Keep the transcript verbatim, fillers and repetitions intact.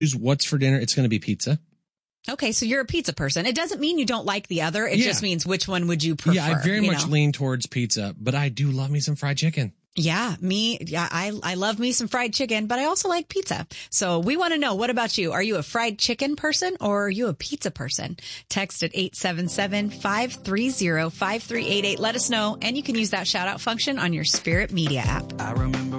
choose what's for dinner, it's going to be pizza. Okay, so you're a pizza person. It doesn't mean you don't like the other. It Yeah. just means which one would you prefer? Yeah, I very you much know? lean towards pizza, but I do love me some fried chicken. Yeah, me, yeah, I, I love me some fried chicken, but I also like pizza. So we want to know, what about you? Are you a fried chicken person or are you a pizza person? Text at eight seven seven, five three zero, five three eight eight. Let us know. And you can use that shout out function on your Spirit Media app. I remember